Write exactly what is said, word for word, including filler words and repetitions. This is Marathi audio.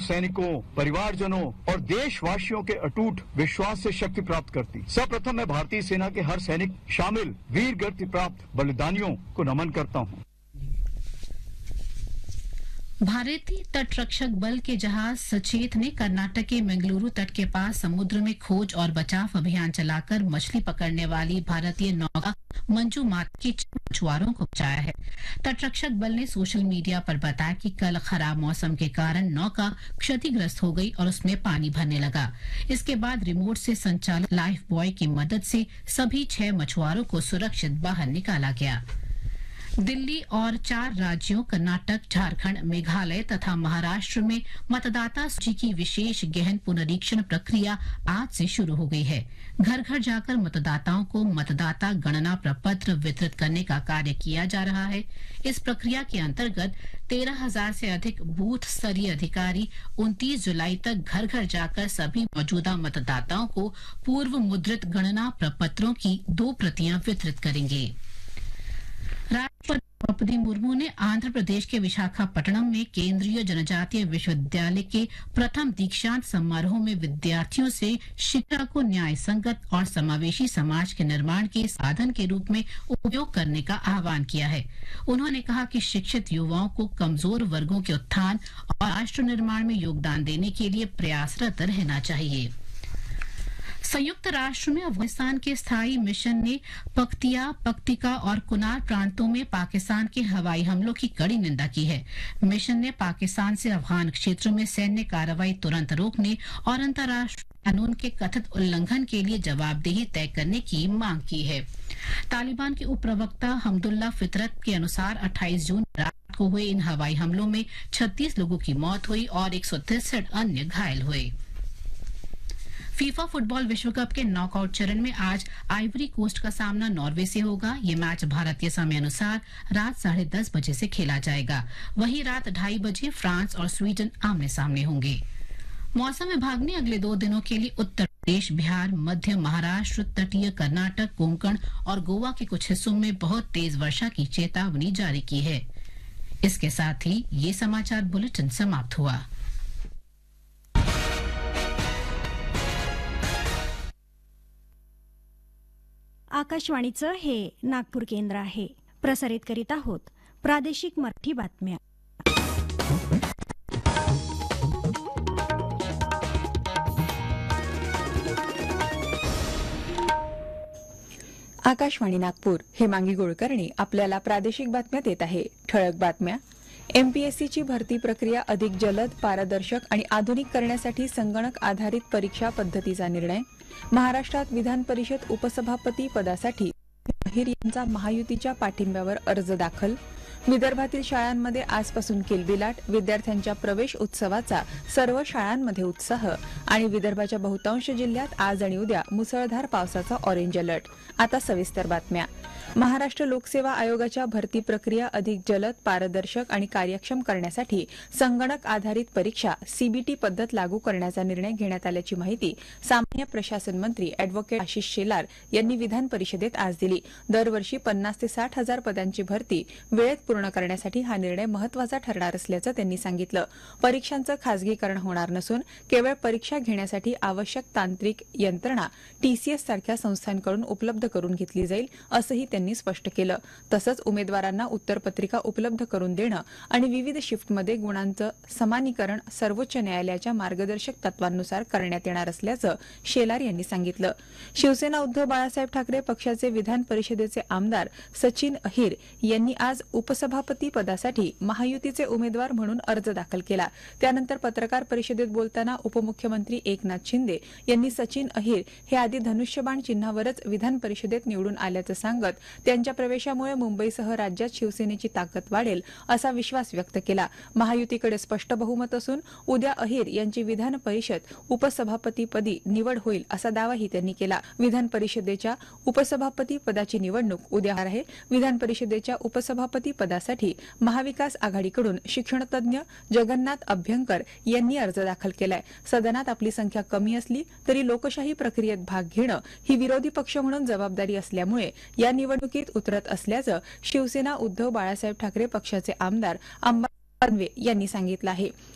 सैनिकों, परिवारजनों और देशवासियों के अटूट विश्वास से शक्ति प्राप्त करती। सर्वप्रथम मैं भारतीय सेना के हर सैनिक शामिल वीर गति प्राप्त बलिदानियों को नमन करता हूँ। भारतीय तटरक्षक बल के जहाज सचेत ने कर्नाटक के मंगलुरु तट के पास समुद्र में खोज और बचाव अभियान चलाकर मछली पकड़ने वाली भारतीय नौका मंजू माता के मछुआरों को बचाया है। तटरक्षक बल ने सोशल मीडिया पर बताया कि कल खराब मौसम के कारण नौका क्षतिग्रस्त हो गई और उसमें पानी भरने लगा। इसके बाद रिमोट से संचालित लाइफ बॉय की मदद से सभी छह मछुआरों को सुरक्षित बाहर निकाला गया। दिल्ली और चार राज्यों कर्नाटक, झारखंड, मेघालय तथा महाराष्ट्र में मतदाता सूची की विशेष गहन पुनरीक्षण प्रक्रिया आज से शुरू हो गई है। घर घर जाकर मतदाताओं को मतदाता गणना प्रपत्र वितरित करने का कार्य किया जा रहा है। इस प्रक्रिया के अंतर्गत तेरह हजार से अधिक बूथ स्तरीय अधिकारी उनतीस जुलाई तक घर घर जाकर सभी मौजूदा मतदाताओं को पूर्व मुद्रित गणना प्रपत्रों की दो प्रतियां वितरित करेंगे। राष्ट्रपति द्रौपदी मुर्मू ने आंध्र प्रदेश के विशाखापट्टनम में केंद्रीय जनजातीय विश्वविद्यालय के प्रथम दीक्षांत समारोह में विद्यार्थियों से शिक्षा को न्याय संगत और समावेशी समाज के निर्माण के साधन के रूप में उपयोग करने का आह्वान किया है। उन्होंने कहा कि शिक्षित युवाओं को कमजोर वर्गों के उत्थान और राष्ट्र निर्माण में योगदान देने के लिए प्रयासरत रहना चाहिए। संयुक्त राष्ट्र में अफगानिस्तान के स्थायी मिशन ने पख्तिया, पख्तिका और कुनार प्रांतों में पाकिस्तान के हवाई हमलों की कड़ी निंदा की है। मिशन ने पाकिस्तान से अफगान क्षेत्रों में सैन्य कार्रवाई तुरंत रोकने और अंतर्राष्ट्रीय कानून के कथित उल्लंघन के लिए जवाबदेही तय करने की मांग की है। तालिबान के उप प्रवक्ता हमदुल्ला फितरत के अनुसार अट्ठाईस जून रात को हुए इन हवाई हमलों में छत्तीस लोगों की मौत हुई और एक सौ तिरसठ अन्य घायल हुए। फीफा फुटबॉल विश्व कप के नॉकआउट चरण में आज आइवरी कोस्ट का सामना नॉर्वे से होगा। ये मैच भारतीय समय अनुसार रात साढ़े दस बजे से खेला जाएगा। वहीं रात ढाई बजे फ्रांस और स्वीडन आमने सामने होंगे। मौसम विभाग ने अगले दो दिनों के लिए उत्तर प्रदेश, बिहार, मध्य महाराष्ट्र, तटीय कर्नाटक, कोंकण और गोवा के कुछ हिस्सों में बहुत तेज वर्षा की चेतावनी जारी की है। इसके साथ ही ये समाचार बुलेटिन समाप्त हुआ। आकाशवाणीचं हे नागपूर केंद्र आहे। प्रसारित करीत आहोत प्रादेशिक मराठी बातम्या। आकाशवाणी नागपूर, हेमांगी गोळकर्णी आपल्याला प्रादेशिक बातम्या देत आहे। ठळक बातम्या। एमपीएससीची भरती प्रक्रिया अधिक जलद, पारदर्शक आणि आधुनिक करण्यासाठी संगणक आधारित परीक्षा पद्धतीचा निर्णय। महाराष्ट्रात विधान परिषद उपसभापती पदासाठी अहिर यांचा महायुतीच्या पाठिंब्यावर अर्ज दाखल। विदर्भातील शाळांमध्ये आजपासून किलबिलाट, विद्यार्थ्यांच्या प्रवेश उत्सवाचा सर्व शाळांमध्ये उत्साह आणि विदर्भाच्या बहुतांश जिल्ह्यात आज आणि उद्या मुसळधार पावसाचा ऑरेंज अलर्ट। आता सविस्तर बातम्या। महाराष्ट्र लोकसेवा आयोगाच्या भरती प्रक्रिया अधिक जलद, पारदर्शक आणि कार्यक्षम करण्यासाठी संगणक आधारित परीक्षा सीबीटी पद्धत लागू करण्याचा निर्णय घेण्यात आल्याची माहिती सामान्य प्रशासन मंत्री अॅडव्होकेट आशिष शेलार यांनी विधान परिषदेत आज दिली। दरवर्षी पन्नास ते साठ हजार पदांची भरती वेळेत पूर्ण करण्यासाठी हा निर्णय महत्वाचा ठरणार असल्याचं त्यांनी सांगितलं। परीक्षांचं खासगीकरण होणार नसून केवळ परीक्षा घेण्यासाठी आवश्यक तांत्रिक यंत्रणा टीसीएस सारख्या संस्थांकडून उपलब्ध करून घेतली जाईल असंही त्यांनी स्पष्ट केलं। तसंच उमेदवारांना उत्तरपत्रिका उपलब्ध करून देणं आणि विविध शिफ्टमध्ये गुणांचं समानीकरण सर्वोच्च न्यायालयाच्या मार्गदर्शक तत्वांनुसार करण्यात येणार असल्याचं शेलार यांनी सांगितलं। शिवसेना उद्धव बाळासाहेब ठाकरे पक्षाचे विधान परिषदेचे आमदार सचिन अहिर यांनी आज उपसभापती पदासाठी महायुतीचे उमेदवार म्हणून अर्ज दाखल केला। त्यानंतर पत्रकार परिषदेत बोलताना उपमुख्यमंत्री एकनाथ शिंदे यांनी सचिन अहिर हे आधी धनुष्यबाण चिन्हावरच विधान परिषदेत निवडून आल्याचं सांगत त्यांच्या प्रवेशामुळे मुंबईसह राज्यात शिवसेनेची ताकद वाढेल असा विश्वास व्यक्त केला। महायुतीकडे स्पष्ट बहुमत असून उद्या अहिर यांची विधान परिषद उपसभापतीपदी निवड होईल असा दावाही त्यांनी केला। विधान परिषदेच्या उपसभापती पदाची निवडणूक उद्या होणार आहे। विधान परिषदेच्या उपसभापती पदासाठी महाविकास आघाडीकडून शिक्षणतज्ञ जगन्नाथ अभ्यंकर यांनी अर्ज दाखल केलाय। सदनात आपली संख्या कमी असली तरी लोकशाही प्रक्रियेत भाग घेणं ही विरोधी पक्ष म्हणून जबाबदारी असल्यामुळे या निवडणुकीत उतरत असल्याचं शिवसेना उद्धव बाळासाहेब ठाकरे पक्षाचे आमदार अंबा दानवे यांनी सांगितलं आहे।